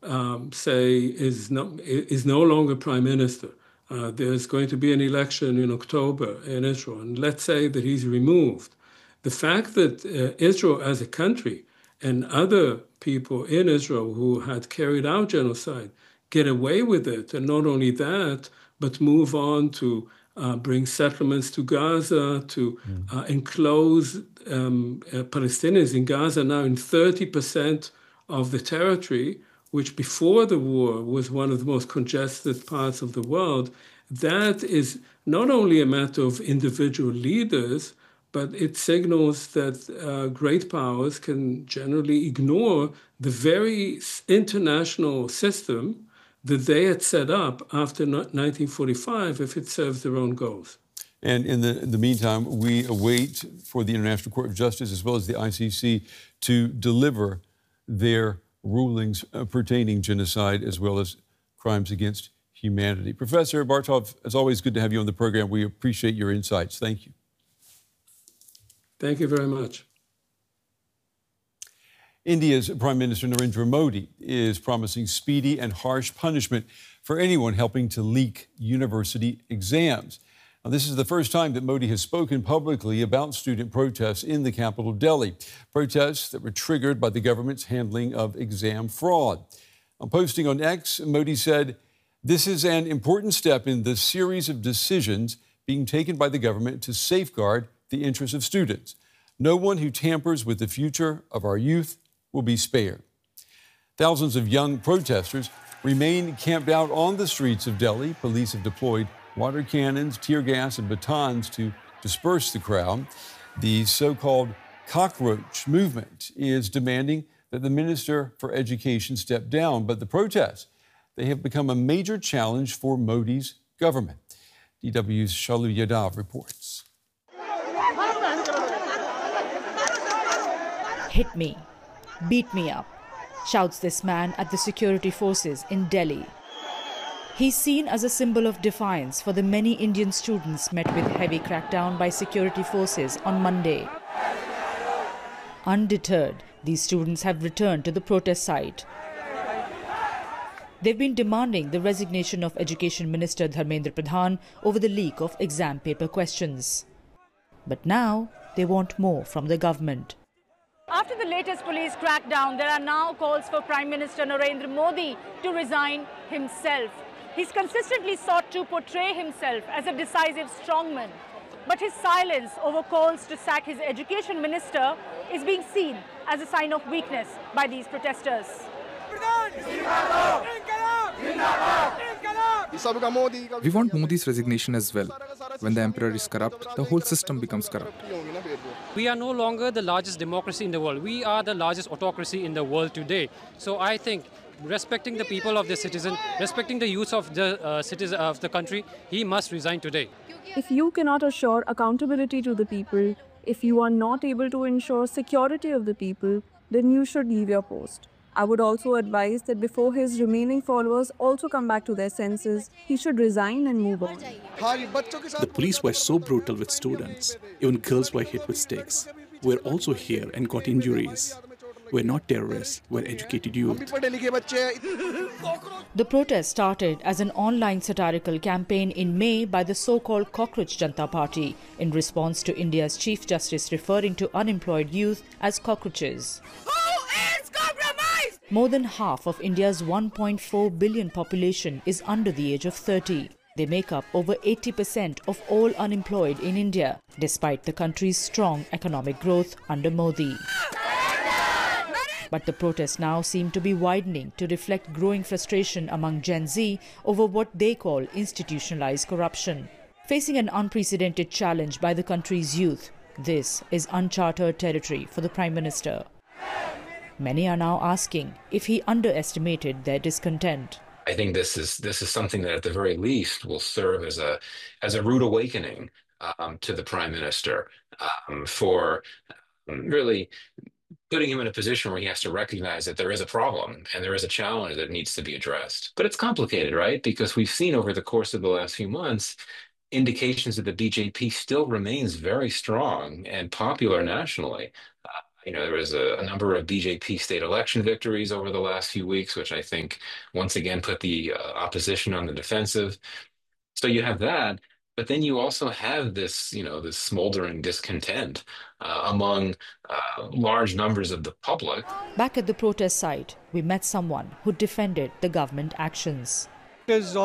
say, is no longer prime minister. There's going to be an election in October in Israel, and let's say that he's removed. The fact that Israel as a country and other people in Israel who had carried out genocide get away with it, and not only that, but move on to bring settlements to Gaza, to enclose Palestinians in Gaza now in 30% of the territory, which before the war was one of the most congested parts of the world. That is not only a matter of individual leaders, but it signals that great powers can generally ignore the very international system that they had set up after 1945 if it serves their own goals. And in the meantime, we await for the International Court of Justice as well as the ICC to deliver their rulings pertaining genocide as well as crimes against humanity. Professor Bartov, it's always good to have you on the program. We appreciate your insights. Thank you. Thank you very much. India's Prime Minister Narendra Modi is promising speedy and harsh punishment for anyone helping to leak university exams. Now, this is the first time that Modi has spoken publicly about student protests in the capital, Delhi, protests that were triggered by the government's handling of exam fraud. On posting on X, Modi said, "This is an important step in the series of decisions being taken by the government to safeguard the interests of students. No one who tampers with the future of our youth will be spared." Thousands of young protesters remain camped out on the streets of Delhi. Police have deployed water cannons, tear gas, and batons to disperse the crowd. The so-called cockroach movement is demanding that the Minister for Education step down, but the protests, they have become a major challenge for Modi's government. DW's Shalu Yadav reports. "Hit me, beat me up," shouts this man at the security forces in Delhi. He's seen as a symbol of defiance for the many Indian students met with heavy crackdown by security forces on Monday. Undeterred, these students have returned to the protest site. They've been demanding the resignation of Education Minister Dharmendra Pradhan over the leak of exam paper questions. But now they want more from the government. After the latest police crackdown, there are now calls for Prime Minister Narendra Modi to resign himself. He's consistently sought to portray himself as a decisive strongman. But his silence over calls to sack his education minister is being seen as a sign of weakness by these protesters. We want Modi's resignation as well. When the emperor is corrupt, the whole system becomes corrupt. We are no longer the largest democracy in the world. We are the largest autocracy in the world today. So I think respecting the people of the citizen, respecting the youth of the citizen of the country, he must resign today. If you cannot assure accountability to the people, if you are not able to ensure security of the people, then you should leave your post. I would also advise that before his remaining followers also come back to their senses, he should resign and move on. The police were so brutal with students. Even girls were hit with sticks. We're also here and got injuries. We're not terrorists, we're educated youth. The protest started as an online satirical campaign in May by the so-called Cockroach Janata Party in response to India's Chief Justice referring to unemployed youth as cockroaches. More than half of India's 1.4 billion population is under the age of 30. They make up over 80% of all unemployed in India, despite the country's strong economic growth under Modi. But the protests now seem to be widening to reflect growing frustration among Gen Z over what they call institutionalized corruption. Facing an unprecedented challenge by the country's youth, this is uncharted territory for the Prime Minister. Many are now asking if he underestimated their discontent. I think this is something that at the very least will serve as a rude awakening to the Prime Minister for really putting him in a position where he has to recognize that there is a problem and there is a challenge that needs to be addressed. But it's complicated, right? Because we've seen over the course of the last few months indications that the BJP still remains very strong and popular nationally. There was a number of BJP state election victories over the last few weeks, which I think once again put the opposition on the defensive. So you have that, but then you also have this, this smoldering discontent among large numbers of the public. Back at the protest site, we met someone who defended the government actions.